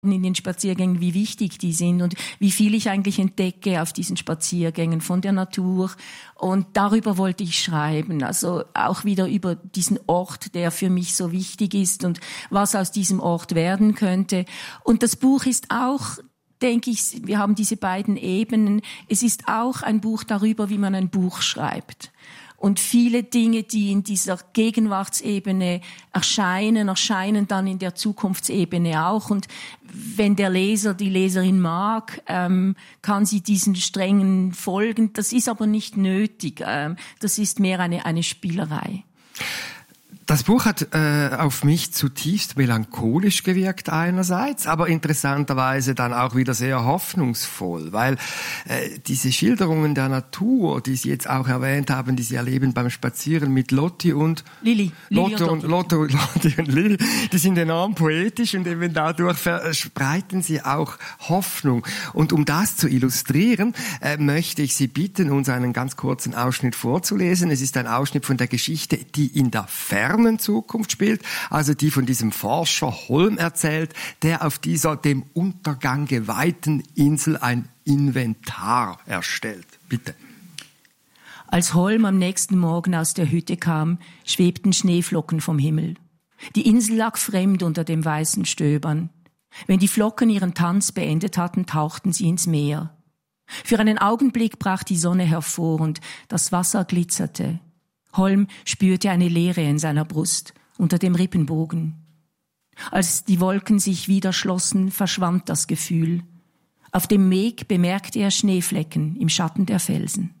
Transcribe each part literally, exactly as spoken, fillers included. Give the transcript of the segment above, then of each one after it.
in den Spaziergängen, wie wichtig die sind und wie viel ich eigentlich entdecke auf diesen Spaziergängen von der Natur. Und darüber wollte ich schreiben, also auch wieder über diesen Ort, der für mich so wichtig ist und was aus diesem Ort werden könnte. Und das Buch ist auch, denke ich, wir haben diese beiden Ebenen, es ist auch ein Buch darüber, wie man ein Buch schreibt. Und viele Dinge, die in dieser Gegenwartsebene erscheinen, erscheinen dann in der Zukunftsebene auch. Und wenn der Leser, die Leserin mag, ähm, kann sie diesen Strängen folgen. Das ist aber nicht nötig. Ähm, das ist mehr eine, eine Spielerei. Das Buch hat äh, auf mich zutiefst melancholisch gewirkt einerseits, aber interessanterweise dann auch wieder sehr hoffnungsvoll, weil äh, diese Schilderungen der Natur, die Sie jetzt auch erwähnt haben, die Sie erleben beim Spazieren mit Lotti und Lilli, Lotte und Lotte, Lotti und Lilli, die sind enorm poetisch und eben dadurch verspreiten sie auch Hoffnung. Und um das zu illustrieren, äh, möchte ich Sie bitten, uns einen ganz kurzen Ausschnitt vorzulesen. Es ist ein Ausschnitt von der Geschichte, die in der Ferne Zukunft spielt, also die von diesem Forscher Holm erzählt, der auf dieser dem Untergang geweihten Insel ein Inventar erstellt. Bitte. Als Holm am nächsten Morgen aus der Hütte kam, schwebten Schneeflocken vom Himmel. Die Insel lag fremd unter dem weißen Stöbern. Wenn die Flocken ihren Tanz beendet hatten, tauchten sie ins Meer. Für einen Augenblick brach die Sonne hervor und das Wasser glitzerte. Holm spürte eine Leere in seiner Brust, unter dem Rippenbogen. Als die Wolken sich wieder schlossen, verschwand das Gefühl. Auf dem Weg bemerkte er Schneeflecken im Schatten der Felsen.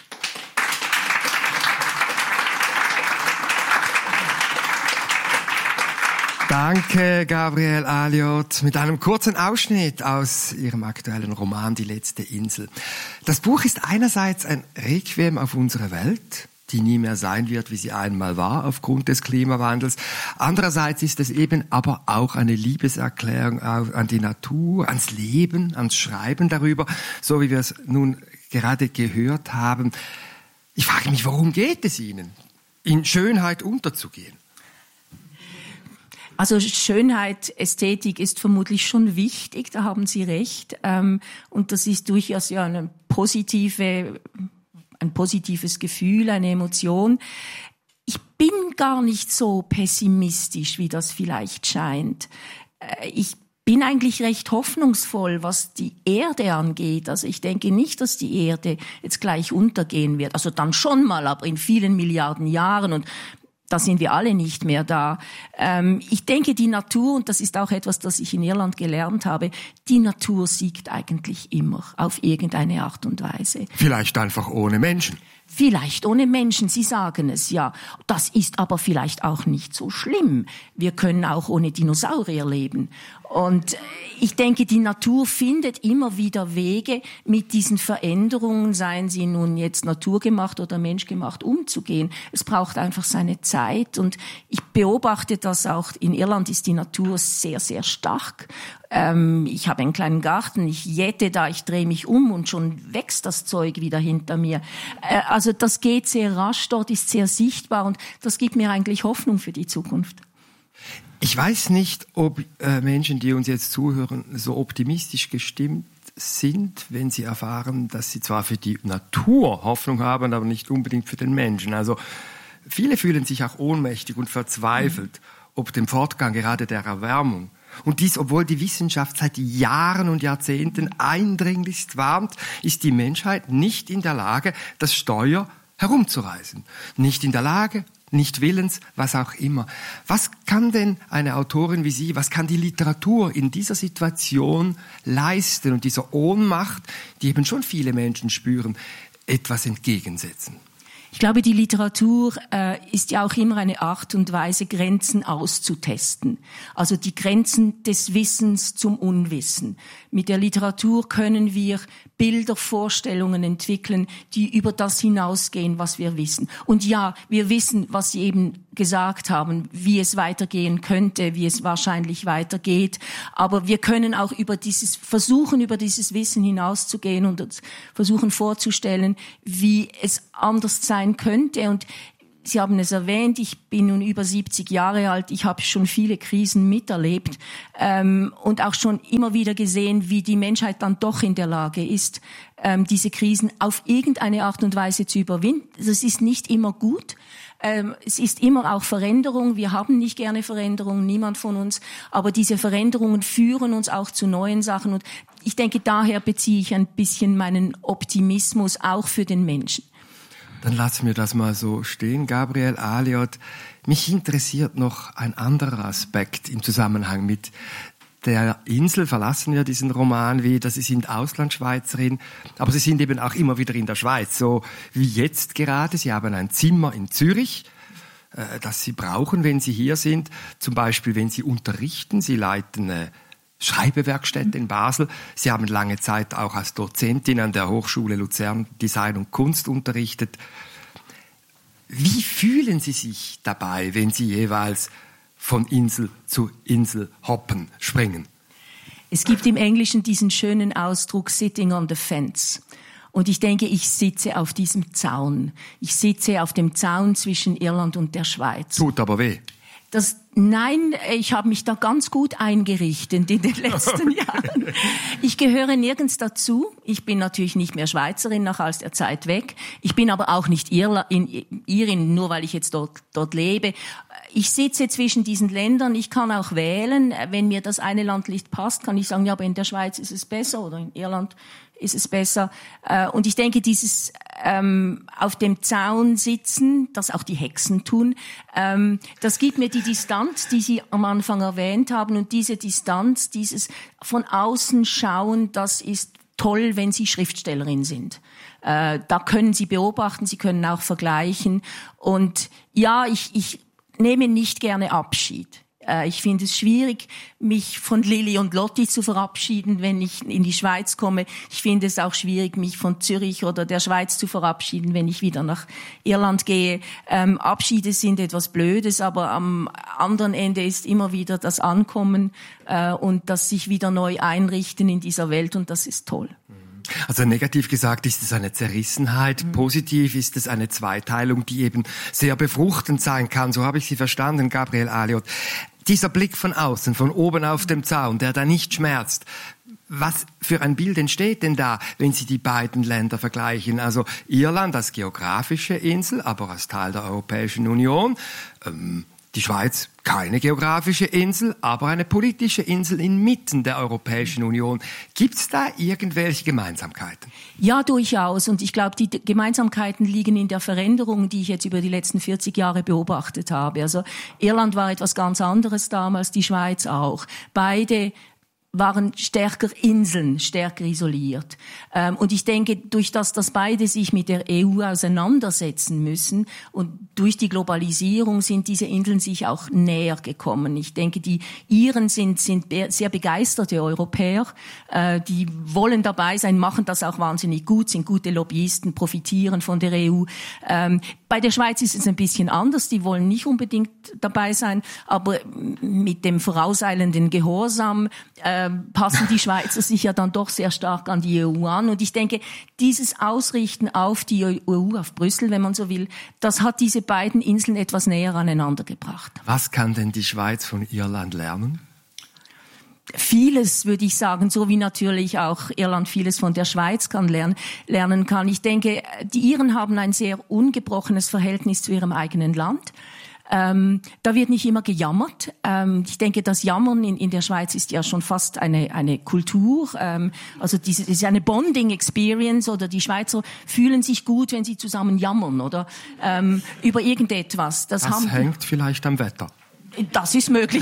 Danke, Gabrielle Alliot, mit einem kurzen Ausschnitt aus Ihrem aktuellen Roman »Die letzte Insel«. Das Buch ist einerseits ein Requiem auf unsere Welt, die nie mehr sein wird, wie sie einmal war, aufgrund des Klimawandels. Andererseits ist es eben aber auch eine Liebeserklärung an die Natur, ans Leben, ans Schreiben darüber, so wie wir es nun gerade gehört haben. Ich frage mich, worum geht es Ihnen, in Schönheit unterzugehen? Also Schönheit, Ästhetik ist vermutlich schon wichtig, da haben Sie recht. Und das ist durchaus ja eine positive ein positives Gefühl, eine Emotion. Ich bin gar nicht so pessimistisch, wie das vielleicht scheint. Ich bin eigentlich recht hoffnungsvoll, was die Erde angeht. Also ich denke nicht, dass die Erde jetzt gleich untergehen wird. Also dann schon mal, aber in vielen Milliarden Jahren und da sind wir alle nicht mehr da. Ähm, ich denke, die Natur, und das ist auch etwas, das ich in Irland gelernt habe, die Natur siegt eigentlich immer auf irgendeine Art und Weise. Vielleicht einfach ohne Menschen. Vielleicht ohne Menschen, Sie sagen es, ja. Das ist aber vielleicht auch nicht so schlimm. Wir können auch ohne Dinosaurier leben. Und ich denke, die Natur findet immer wieder Wege, mit diesen Veränderungen, seien sie nun jetzt naturgemacht oder menschgemacht, umzugehen. Es braucht einfach seine Zeit. Und ich beobachte das auch. In Irland ist die Natur sehr, sehr stark. Ähm, ich habe einen kleinen Garten, ich jäte da, ich drehe mich um und schon wächst das Zeug wieder hinter mir. Äh, also das geht sehr rasch, dort ist sehr sichtbar und das gibt mir eigentlich Hoffnung für die Zukunft. Ich weiß nicht, ob äh, Menschen, die uns jetzt zuhören, so optimistisch gestimmt sind, wenn sie erfahren, dass sie zwar für die Natur Hoffnung haben, aber nicht unbedingt für den Menschen. Also viele fühlen sich auch ohnmächtig und verzweifelt, mhm. ob dem Fortgang gerade der Erwärmung. Und dies, obwohl die Wissenschaft seit Jahren und Jahrzehnten eindringlichst warnt, ist die Menschheit nicht in der Lage, das Steuer herumzureißen. Nicht in der Lage, nicht willens, was auch immer. Was kann denn eine Autorin wie Sie, was kann die Literatur in dieser Situation leisten und dieser Ohnmacht, die eben schon viele Menschen spüren, etwas entgegensetzen? Ich glaube, die Literatur äh, ist ja auch immer eine Art und Weise, Grenzen auszutesten. Also die Grenzen des Wissens zum Unwissen. Mit der Literatur können wir Bilder, Vorstellungen entwickeln, die über das hinausgehen, was wir wissen. Und ja, wir wissen, was Sie eben gesagt haben, wie es weitergehen könnte, wie es wahrscheinlich weitergeht. Aber wir können auch über dieses, versuchen, über dieses Wissen hinauszugehen und uns versuchen vorzustellen, wie es anders sein könnte. Und Sie haben es erwähnt, ich bin nun über siebzig Jahre alt, ich habe schon viele Krisen miterlebt ähm, und auch schon immer wieder gesehen, wie die Menschheit dann doch in der Lage ist, ähm, diese Krisen auf irgendeine Art und Weise zu überwinden. Das ist nicht immer gut. Ähm, es ist immer auch Veränderung. Wir haben nicht gerne Veränderung, niemand von uns. Aber diese Veränderungen führen uns auch zu neuen Sachen. Und ich denke, daher beziehe ich ein bisschen meinen Optimismus auch für den Menschen. Dann lassen wir das mal so stehen, Gabriel Aliot. Mich interessiert noch ein anderer Aspekt im Zusammenhang mit der Insel. Verlassen wir diesen Roman wieder. Sie sind Auslandschweizerin, aber Sie sind eben auch immer wieder in der Schweiz, so wie jetzt gerade. Sie haben ein Zimmer in Zürich, äh, das Sie brauchen, wenn Sie hier sind. Zum Beispiel, wenn Sie unterrichten. Sie leiten eine Schreibewerkstätte in Basel. Sie haben lange Zeit auch als Dozentin an der Hochschule Luzern Design und Kunst unterrichtet. Wie fühlen Sie sich dabei, wenn Sie jeweils von Insel zu Insel hoppen, springen? Es gibt im Englischen diesen schönen Ausdruck sitting on the fence. Und ich denke, ich sitze auf diesem Zaun. Ich sitze auf dem Zaun zwischen Irland und der Schweiz. Tut aber weh. Das, nein, ich habe mich da ganz gut eingerichtet in den letzten Jahren. Ich gehöre nirgends dazu. Ich bin natürlich nicht mehr Schweizerin, nach all der Zeit weg. Ich bin aber auch nicht Irla, in, Irin, nur weil ich jetzt dort, dort lebe. Ich sitze zwischen diesen Ländern. Ich kann auch wählen. Wenn mir das eine Land nicht passt, kann ich sagen, ja, aber in der Schweiz ist es besser oder in Irland ist es besser. Und ich denke, dieses ähm, auf dem Zaun sitzen, das auch die Hexen tun, ähm, das gibt mir die Distanz, die Sie am Anfang erwähnt haben. Und diese Distanz, dieses von außen schauen, das ist toll, wenn Sie Schriftstellerin sind. Äh, da können Sie beobachten, Sie können auch vergleichen. Und ja, ich, ich nehme nicht gerne Abschied. Ich finde es schwierig, mich von Lili und Lotti zu verabschieden, wenn ich in die Schweiz komme. Ich finde es auch schwierig, mich von Zürich oder der Schweiz zu verabschieden, wenn ich wieder nach Irland gehe. Ähm, Abschiede sind etwas Blödes, aber am anderen Ende ist immer wieder das Ankommen äh, und das sich wieder neu einrichten in dieser Welt, und das ist toll. Also negativ gesagt ist es eine Zerrissenheit, mhm. Positiv ist es eine Zweiteilung, die eben sehr befruchtend sein kann. So habe ich Sie verstanden, Gabriel Aliot. Dieser Blick von außen, von oben auf dem Zaun, der da nicht schmerzt. Was für ein Bild entsteht denn da, wenn Sie die beiden Länder vergleichen? Also Irland als geografische Insel, aber als Teil der Europäischen Union. Ähm, die Schweiz keine geografische Insel, aber eine politische Insel inmitten der Europäischen Union. Gibt es da irgendwelche Gemeinsamkeiten? Ja, durchaus. Und ich glaube, die Gemeinsamkeiten liegen in der Veränderung, die ich jetzt über die letzten vierzig Jahre beobachtet habe. Also Irland war etwas ganz anderes damals, die Schweiz auch. Beide waren stärker Inseln, stärker isoliert. Ähm, und ich denke, durch das, dass beide sich mit der E U auseinandersetzen müssen und durch die Globalisierung sind diese Inseln sich auch näher gekommen. Ich denke, die Iren sind, sind be- sehr begeisterte Europäer. Äh, die wollen dabei sein, machen das auch wahnsinnig gut, sind gute Lobbyisten, profitieren von der E U. Ähm, bei der Schweiz ist es ein bisschen anders. Die wollen nicht unbedingt dabei sein, aber mit dem vorauseilenden Gehorsam äh, passen die Schweizer sich ja dann doch sehr stark an die E U an. Und ich denke, dieses Ausrichten auf die E U, auf Brüssel, wenn man so will, das hat diese beiden Inseln etwas näher aneinander gebracht. Was kann denn die Schweiz von Irland lernen? Vieles, würde ich sagen, so wie natürlich auch Irland vieles von der Schweiz kann lernen, lernen kann. Ich denke, die Iren haben ein sehr ungebrochenes Verhältnis zu ihrem eigenen Land. Ähm, da wird nicht immer gejammert. Ähm, ich denke, das Jammern in, in der Schweiz ist ja schon fast eine, eine Kultur. Ähm, also diese, das ist eine Bonding-Experience, oder die Schweizer fühlen sich gut, wenn sie zusammen jammern, oder ähm, über irgendetwas. Das, das haben, hängt vielleicht am Wetter. Das ist möglich.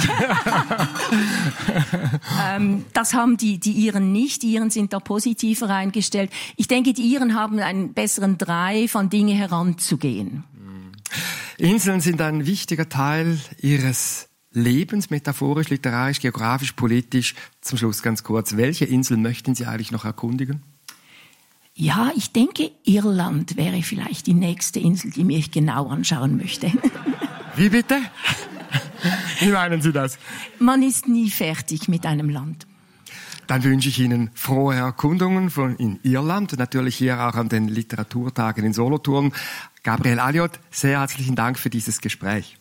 ähm, das haben die, die Iren nicht. Die Iren sind da positiver eingestellt. Ich denke, die Iren haben einen besseren Drive, an Dinge heranzugehen. Inseln sind ein wichtiger Teil Ihres Lebens, metaphorisch, literarisch, geografisch, politisch. Zum Schluss ganz kurz, welche Insel möchten Sie eigentlich noch erkundigen? Ja, ich denke, Irland wäre vielleicht die nächste Insel, die mir ich genau anschauen möchte. Wie bitte? Wie meinen Sie das? Man ist nie fertig mit einem Land. Dann wünsche ich Ihnen frohe Erkundungen von in Irland, natürlich hier auch an den Literaturtagen in Solothurn. Gabriel Alliot, sehr herzlichen Dank für dieses Gespräch.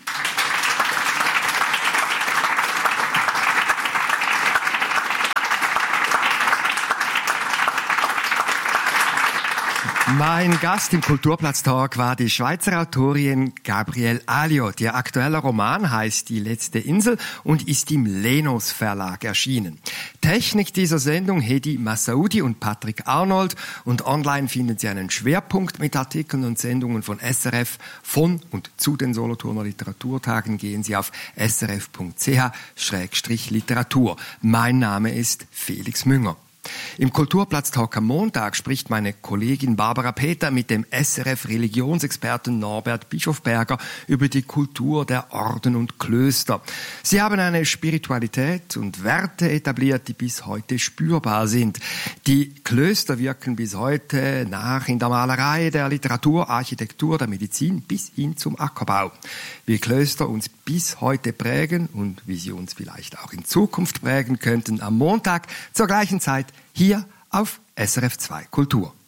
Mein Gast im Kulturplatz-Talk war die Schweizer Autorin Gabriel Alliot. Ihr aktueller Roman heißt Die letzte Insel und ist im Lenos Verlag erschienen. Technik dieser Sendung Hedi Massaoudi und Patrick Arnold, und online finden Sie einen Schwerpunkt mit Artikeln und Sendungen von S R F. Von und zu den Solothurner Literaturtagen gehen Sie auf s r f punkt c h schrägstrich literatur. Mein Name ist Felix Münger. Im Kulturplatz-Talk am Montag spricht meine Kollegin Barbara Peter mit dem S R F-Religionsexperten Norbert Bischofberger über die Kultur der Orden und Klöster. Sie haben eine Spiritualität und Werte etabliert, die bis heute spürbar sind. Die Klöster wirken bis heute nach in der Malerei, der Literatur, Architektur, der Medizin bis hin zum Ackerbau. Wie Klöster uns bis heute prägen und wie sie uns vielleicht auch in Zukunft prägen könnten, am Montag zur gleichen Zeit hier auf S R F zwei Kultur.